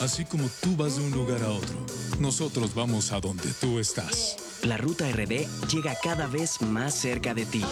Así como tú vas de un lugar a otro, nosotros vamos a donde tú estás. La Ruta RD llega cada vez más cerca de ti.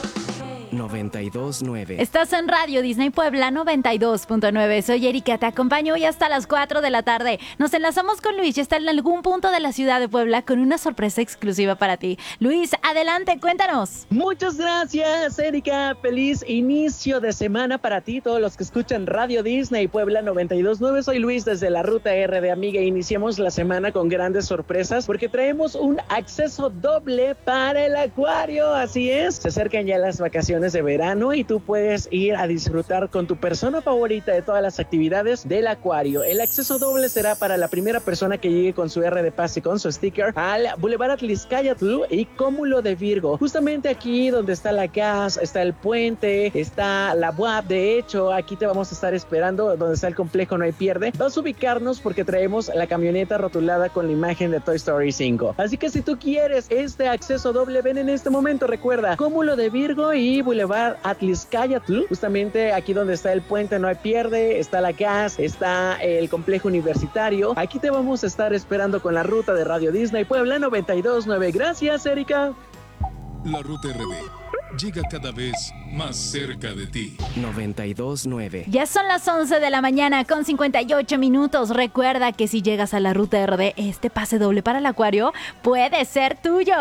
92.9. Estás en Radio Disney Puebla 92.9. Soy Erika, te acompaño hoy hasta las 4 de la tarde. Nos enlazamos con Luis, ya está en algún punto de la ciudad de Puebla con una sorpresa exclusiva para ti. Luis, adelante, cuéntanos. Muchas gracias, Erika. Feliz inicio de semana para ti, todos los que escuchan Radio Disney Puebla 92.9. Soy Luis desde la Ruta RD, amiga. Iniciamos la semana con grandes sorpresas porque traemos un acceso doble para el acuario. Así es, se acercan ya las vacaciones de verano y tú puedes ir a disfrutar con tu persona favorita de todas las actividades del acuario. El acceso doble será para la primera persona que llegue con su R de pase y con su sticker al Boulevard Atliscayatl y Cúmulo de Virgo. Justamente aquí donde está la gas, está el puente, está la UAP. De hecho, aquí te vamos a estar esperando donde está el complejo No Hay Pierde. Vas a ubicarnos porque traemos la camioneta rotulada con la imagen de Toy Story 5. Así que si tú quieres este acceso doble, ven en este momento. Recuerda, Cúmulo de Virgo y Boulevard Atliscayatl, justamente aquí donde está el puente No Hay Pierde, está la gas, está el complejo universitario. Aquí te vamos a estar esperando con la ruta de Radio Disney Puebla 92.9. Gracias, Erika. La Ruta RD llega cada vez más cerca de ti. 92.9. Ya son las 11 de la mañana con 58 minutos. Recuerda que si llegas a la Ruta RD, este pase doble para el acuario puede ser tuyo.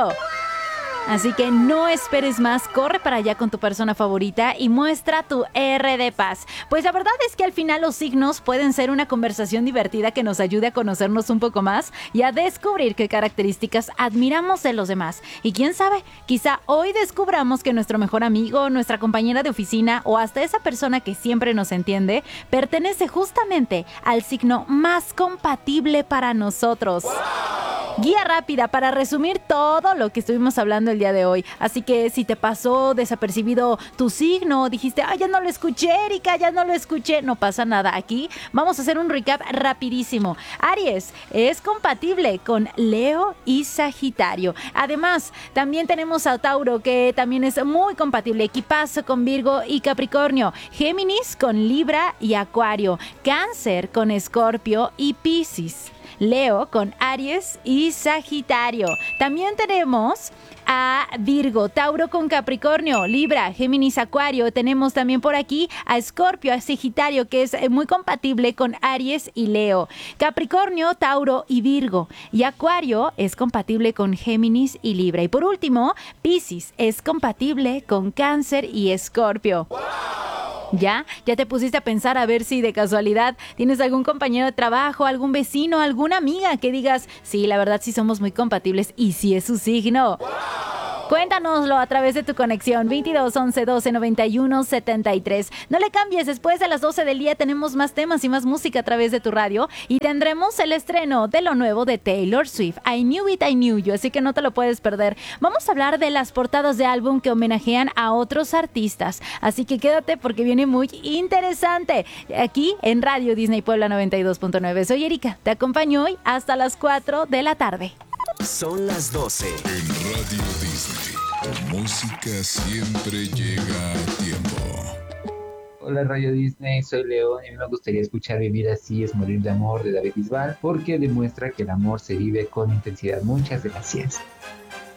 Así que no esperes más, corre para allá con tu persona favorita y muestra tu R de paz. Pues la verdad es que al final los signos pueden ser una conversación divertida que nos ayude a conocernos un poco más y a descubrir qué características admiramos de los demás. Y quién sabe, quizá hoy descubramos que nuestro mejor amigo, nuestra compañera de oficina o hasta esa persona que siempre nos entiende, pertenece justamente al signo más compatible para nosotros. Guía rápida para resumir todo lo que estuvimos hablando el día de hoy. Así que si te pasó desapercibido tu signo, dijiste, ya no lo escuché, Erika, ya no lo escuché, no pasa nada. Aquí vamos a hacer un recap rapidísimo. Aries es compatible con Leo y Sagitario. Además, también tenemos a Tauro, que también es muy compatible. Equipazo con Virgo y Capricornio. Géminis con Libra y Acuario. Cáncer con Escorpio y Piscis. Leo con Aries y Sagitario. También tenemos a Virgo, Tauro con Capricornio, Libra, Géminis, Acuario. Tenemos también por aquí a Escorpio, a Sagitario, que es muy compatible con Aries y Leo. Capricornio, Tauro y Virgo. Y Acuario es compatible con Géminis y Libra. Y por último, Piscis es compatible con Cáncer y Escorpio. ¿Ya te pusiste a pensar a ver si de casualidad tienes algún compañero de trabajo, algún vecino, alguna amiga que digas, sí, la verdad sí somos muy compatibles y sí es su signo? Cuéntanoslo a través de tu conexión 22 11 12 91 73. No le cambies, después de las 12 del día tenemos más temas y más música a través de tu radio y tendremos el estreno de lo nuevo de Taylor Swift, I Knew It, I Knew You, así que no te lo puedes perder. Vamos a hablar de las portadas de álbum que homenajean a otros artistas, así que quédate porque viene muy interesante aquí en Radio Disney Puebla 92.9. Soy Erika, te acompaño hoy hasta las 4 de la tarde. Son las 12. En Radio Disney, la música siempre llega a tiempo. Hola Radio Disney, soy Leo y me gustaría escuchar Vivir así es morir de amor de David Bisbal porque demuestra que el amor se vive con intensidad. Muchas gracias.